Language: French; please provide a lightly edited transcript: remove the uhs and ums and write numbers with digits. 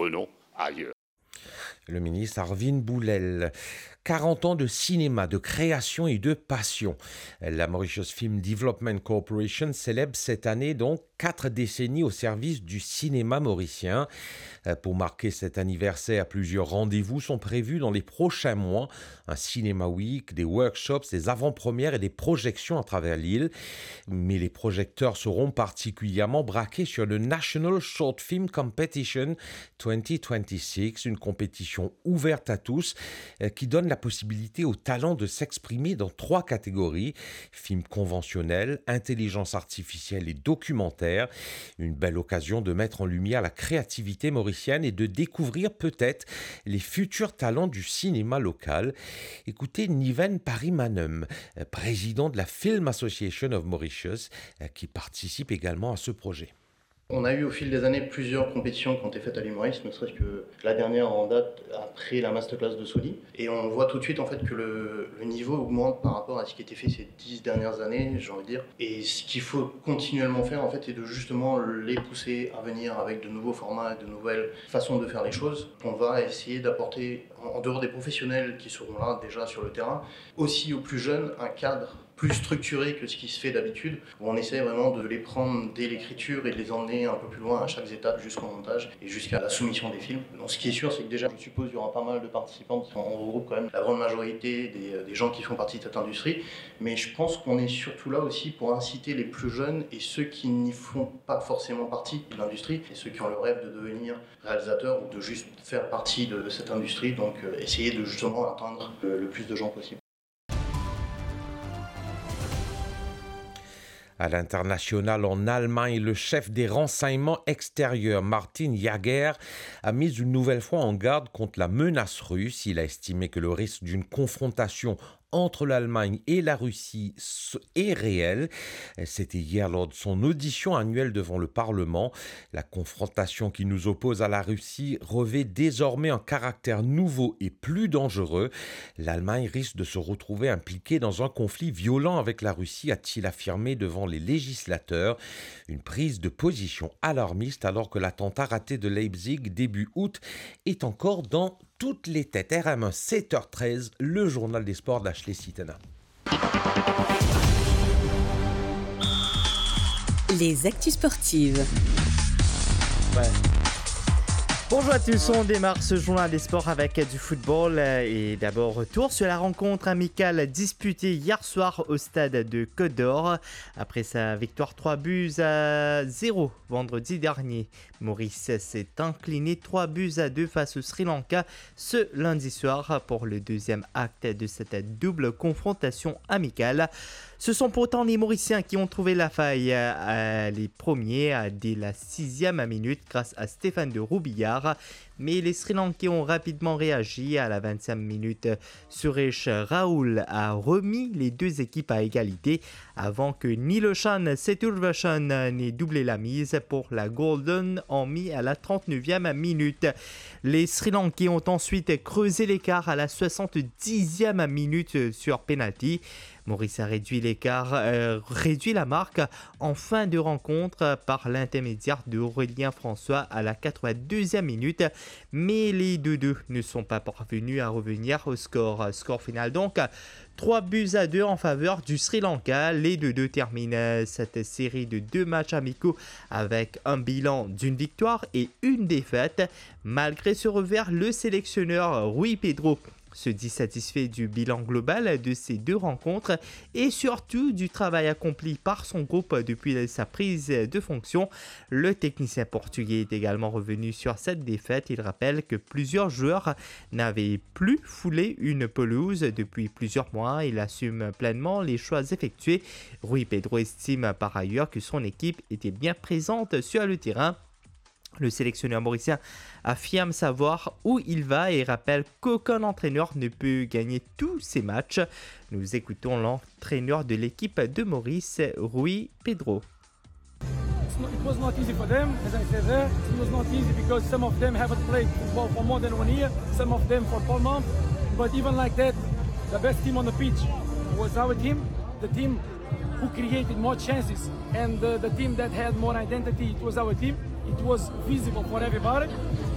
prenons ailleurs. Le ministre Arvin Boulel. 40 ans de cinéma, de création et de passion. La Mauritius Film Development Corporation célèbre cette année donc 4 décennies au service du cinéma mauricien. Pour marquer cet anniversaire, plusieurs rendez-vous sont prévus dans les prochains mois. Un Cinéma Week, des workshops, des avant-premières et des projections à travers l'île. Mais les projecteurs seront particulièrement braqués sur le National Short Film Competition 2026, une compétition ouverte à tous qui donne la possibilité aux talents de s'exprimer dans 3 catégories: films conventionnels, intelligence artificielle et documentaire. Une belle occasion de mettre en lumière la créativité mauricienne et de découvrir peut-être les futurs talents du cinéma local. Écoutez Niven Parimanum, président de la Film Association of Mauritius, qui participe également à ce projet. On a eu au fil des années plusieurs compétitions qui ont été faites à l'île Maurice, ne serait-ce que la dernière en date après la masterclass de Soudi. Et on voit tout de suite en fait que le niveau augmente par rapport à ce qui a été fait ces 10 dernières années, j'ai envie de dire. Et ce qu'il faut continuellement faire en fait, c'est de justement les pousser à venir avec de nouveaux formats, de nouvelles façons de faire les choses. On va essayer d'apporter, en dehors des professionnels qui seront là déjà sur le terrain, aussi aux plus jeunes un cadre plus structuré que ce qui se fait d'habitude, où on essaie vraiment de les prendre dès l'écriture et de les emmener un peu plus loin à chaque étape jusqu'au montage et jusqu'à la soumission des films. Donc ce qui est sûr, c'est que déjà, je suppose, il y aura pas mal de participants, parce qu'on regroupe quand même la grande majorité des gens qui font partie de cette industrie, mais je pense qu'on est surtout là aussi pour inciter les plus jeunes et ceux qui n'y font pas forcément partie de l'industrie, et ceux qui ont le rêve de devenir réalisateurs ou de juste faire partie de cette industrie, donc essayer de justement atteindre le plus de gens possible. À l'international, en Allemagne, le chef des renseignements extérieurs, Martin Jaeger, a mis une nouvelle fois en garde contre la menace russe. Il a estimé que le risque d'une confrontation entre l'Allemagne et la Russie est réel. C'était hier lors de son audition annuelle devant le Parlement. La confrontation qui nous oppose à la Russie revêt désormais un caractère nouveau et plus dangereux. L'Allemagne risque de se retrouver impliquée dans un conflit violent avec la Russie, a-t-il affirmé devant les législateurs. Une prise de position alarmiste alors que l'attentat raté de Leipzig début août est encore dans toutes les têtes. RM1 7h13, le journal des sports d'Ashley Sitena. Les actus sportives. Ouais. Bonjour à tous, on démarre ce journal des sports avec du football et d'abord retour sur la rencontre amicale disputée hier soir au stade de Côte d'Or. Après sa victoire 3-0 vendredi dernier, Maurice s'est incliné 3-2 face au Sri Lanka ce lundi soir pour le deuxième acte de cette double confrontation amicale. Ce sont pourtant les Mauriciens qui ont trouvé la faille, les premiers dès la 6e minute grâce à Stéphane de Roubillard. Mais les Sri Lankais ont rapidement réagi. À la 25e minute, Suresh Raoul a remis les deux équipes à égalité avant que Niloshan Seturvashan n'ait doublé la mise pour la Golden Army à la 39e minute. Les Sri Lankais ont ensuite creusé l'écart à la 70e minute sur penalty. Maurice a réduit la marque en fin de rencontre par l'intermédiaire d'Aurélien François à la 82e minute. Mais les 2-2 ne sont pas parvenus à revenir au score. Score final donc 3-2 en faveur du Sri Lanka. Les 2-2 terminent cette série de 2 matchs amicaux avec un bilan d'une victoire et une défaite. Malgré ce revers, le sélectionneur Rui Pedro se dit satisfait du bilan global de ces 2 rencontres et surtout du travail accompli par son groupe depuis sa prise de fonction. Le technicien portugais est également revenu sur cette défaite. Il rappelle que plusieurs joueurs n'avaient plus foulé une pelouse depuis plusieurs mois. Il assume pleinement les choix effectués. Rui Pedro estime par ailleurs que son équipe était bien présente sur le terrain. Le sélectionneur mauricien affirme savoir où il va et rappelle qu'aucun entraîneur ne peut gagner tous ses matchs. Nous écoutons l'entraîneur de l'équipe de Maurice, Rui Pedro. It was not easy for them, as I said there. It was not easy because some of them haven't played football for more than 1 year, some of them for 4 months. But even like that, the best team on the pitch was our team, the team who created more chances, and the team that had more identity, it was our team. It was visible for everybody.